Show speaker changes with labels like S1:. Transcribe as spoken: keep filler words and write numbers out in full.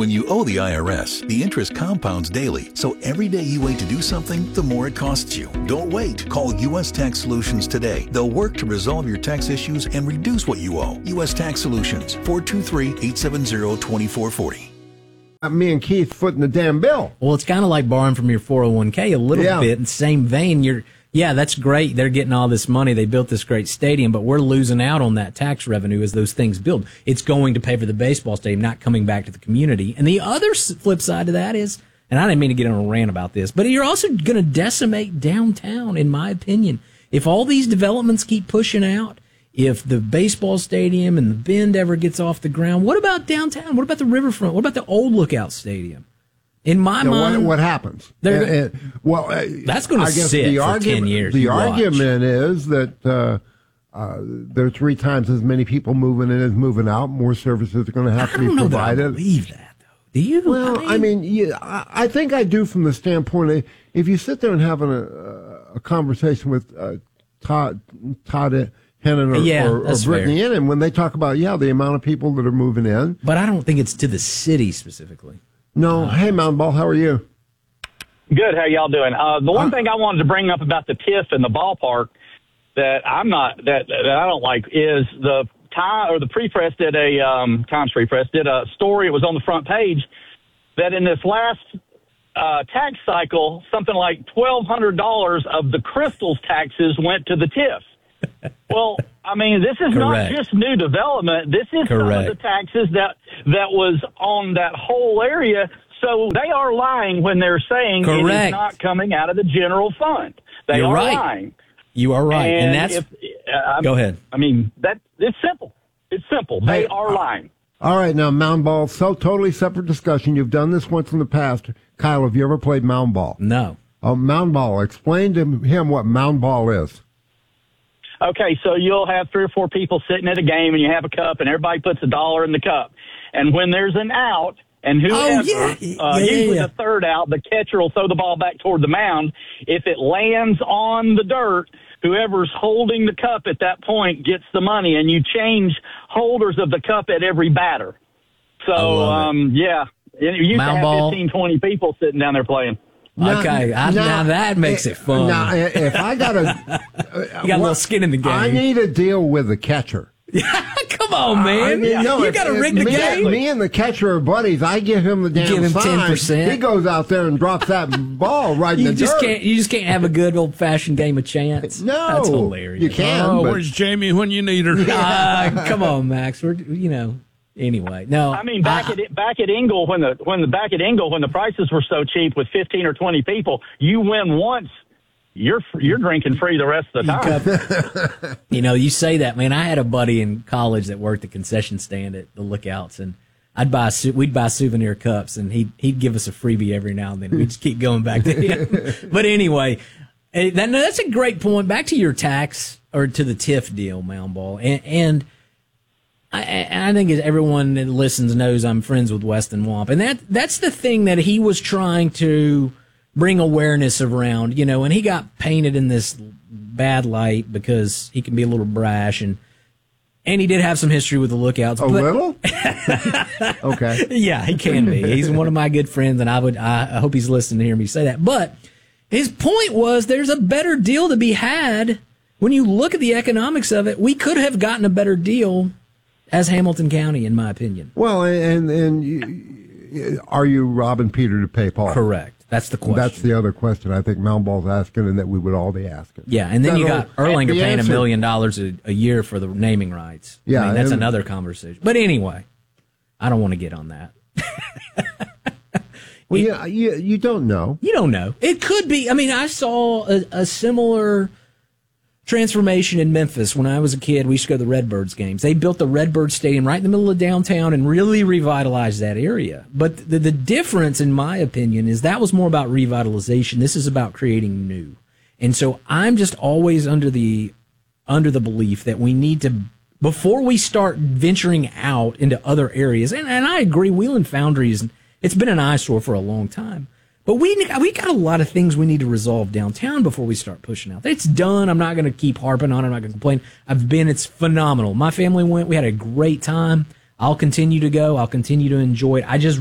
S1: When you owe the I R S, the interest compounds daily, so every day you wait to do something, the more it costs you. Don't wait. Call U S Tax Solutions today. They'll work to resolve your tax issues and reduce what you owe. U S Tax Solutions, four two three, eight seven zero, two four four zero.
S2: Me and Keith footing the damn bill.
S3: Well, it's kind of like borrowing from your four oh one k a little
S2: yeah.
S3: bit. In the same vein, you're, yeah, that's great. They're getting all this money. They built this great stadium, but we're losing out on that tax revenue as those things build. It's going to pay for the baseball stadium, not coming back to the community. And the other flip side of that is, and I didn't mean to get on a rant about this, but you're also going to decimate downtown, in my opinion. If all these developments keep pushing out, if the baseball stadium and the Bend ever gets off the ground, what about downtown? What about the riverfront? What about the old Lookout Stadium? In my
S2: now,
S3: mind,
S2: what, what happens? Uh, uh, well, uh,
S3: that's going to sit
S2: the
S3: for
S2: argument,
S3: ten years.
S2: The
S3: Watch.
S2: argument is that uh, uh, there are three times as many people moving in as moving out. More services are going to have
S3: I
S2: to be
S3: don't know
S2: provided.
S3: That I believe that, though. Do you?
S2: Well,
S3: I mean,
S2: I mean yeah, I, I think I do from the standpoint of if you sit there and have an, a, a conversation with uh, Todd, Todd Hennon or,
S3: yeah,
S2: or, or Brittany
S3: fair.
S2: Inman, when they talk about, yeah, the amount of people that are moving in.
S3: But I don't think it's to the city specifically.
S2: No. Uh, hey, Mound Ball, how are you?
S4: Good. How y'all doing? Uh, the one uh, thing I wanted to bring up about the TIF and the ballpark that I'm not that, that I don't like is the time or the Free Press did a um, Times Free Press did a story. It was on the front page that in this last uh, tax cycle, something like twelve hundred dollars of the Crystals taxes went to the TIF. Well, I mean, this is
S3: Correct.
S4: not just new development. This is
S3: Correct.
S4: some of the taxes that that was on that whole area. So they are lying when they're saying
S3: Correct.
S4: it is not coming out of the general fund. They
S3: You're
S4: are
S3: right.
S4: lying.
S3: You are right, and,
S4: And
S3: that's.
S4: if, uh,
S3: go ahead.
S4: I mean, that it's simple. It's simple. They
S2: Hey,
S4: are lying.
S2: All right, now, Mound Ball, so totally separate discussion. You've done this once in the past. Kyle, have you ever played Mound Ball?
S3: No.
S2: Oh, Mound Ball. Explain to him what Mound Ball is.
S4: Okay, so you'll have three or four people sitting at a game, and you have a cup, and everybody puts a dollar in the cup. And when there's an out, and whoever,
S3: Oh, yeah.
S4: uh,
S3: Yeah, yeah,
S4: usually
S3: yeah.
S4: the third out, the catcher will throw the ball back toward the mound. If it lands on the dirt, whoever's holding the cup at that point gets the money, and you change holders of the cup at every batter. So, um, yeah, you used
S3: Mound
S4: to have
S3: ball.
S4: fifteen, twenty people sitting down there playing.
S2: Now-
S3: okay, I,
S2: now-
S3: now that makes it fun.
S2: Now, if I got a,
S3: you got a little skin in the game.
S2: I need a deal with the catcher.
S3: Come on, man.
S2: I mean, no,
S3: you
S2: if-
S3: got to
S2: if
S3: rig the
S2: me,
S3: game.
S2: Me and the catcher are buddies. I give him the damn
S3: Give him
S2: sign.
S3: ten percent.
S2: He goes out there and drops that ball right in
S3: You
S2: the
S3: just
S2: dirt.
S3: can't. You just can't have a good old fashioned game of chance.
S2: No,
S3: that's hilarious.
S2: you can.
S5: Oh,
S2: but-
S5: where's Jamie when you need her?
S3: Uh, come on, Max. We're you know. Anyway, no.
S4: I mean, back
S3: I,
S4: at back at Ingle when the when the back at Ingle when the prices were so cheap with fifteen or twenty people, you win once, you're you're drinking free the rest of the time.
S3: you know, you say that, man. I had a buddy in college that worked the concession stand at the Lookouts, and I'd buy su- we'd buy souvenir cups, and he'd he'd give us a freebie every now and then. We'd just keep going back to him. But anyway, eh, that, no, that's a great point. Back to your tax or to the TIF deal, Mound Ball, and. and I, I think everyone that listens knows I'm friends with Weston Wamp, and that that's the thing that he was trying to bring awareness around, you know, and he got painted in this bad light because he can be a little brash, and and he did have some history with the Lookouts.
S2: A
S3: but,
S2: little? Okay.
S3: Yeah, he can be. He's one of my good friends, and I would I hope he's listening to hear me say that. But his point was there's a better deal to be had. When you look at the economics of it, we could have gotten a better deal as Hamilton County, in my opinion.
S2: Well, and and you, are you robbing Peter to pay Paul?
S3: Correct. That's the question.
S2: That's the other question I think Mound Ball's asking, and that we would all be asking.
S3: Yeah, and then
S2: That
S3: you
S2: all-
S3: got Erlanger
S2: the
S3: paying a
S2: answer-
S3: million dollars a a year for the naming rights.
S2: Yeah,
S3: I mean, that's
S2: and-
S3: another conversation. But anyway, I don't want to get on that.
S2: Well, yeah, you, you don't know.
S3: You don't know. It could be. I mean, I saw a, a similar transformation in Memphis when I was a kid. We used to go to the Redbirds games. They built the Redbird Stadium right in the middle of downtown and really revitalized that area. But the, the difference, in my opinion, is that was more about revitalization. This is about creating new. And so I'm just always under the under the belief that we need to, before we start venturing out into other areas, and, and I agree, Wheeling Foundries, it's been an eyesore for a long time. But we we got a lot of things we need to resolve downtown before we start pushing out. It's done. I'm not going to keep harping on it. I'm not going to complain. I've been. It's phenomenal. My family went. We had a great time. I'll continue to go. I'll continue to enjoy it. I just